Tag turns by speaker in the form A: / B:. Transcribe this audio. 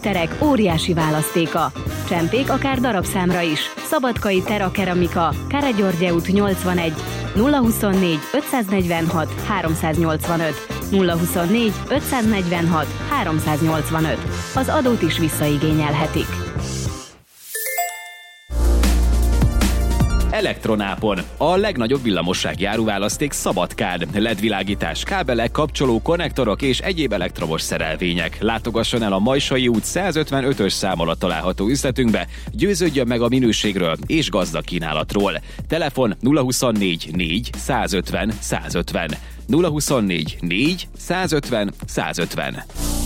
A: építőszerek óriási választéka. Csempék akár darabszámra is. Szabadkai Terra Keramika, Kárá-György út 81, 024 546 385, 024 546 385. Az adót is visszaigényelhetik.
B: Elektronápon. A legnagyobb villamossági áruválaszték Szabadkán. LED-világítás, kábelek, kapcsoló, konnektorok és egyéb elektromos szerelvények. Látogasson el a Majsai út 155-ös szám alatt található üzletünkbe, győződjön meg a minőségről és gazdag kínálatról. Telefon 024 4 150 150. 024 4 150 150.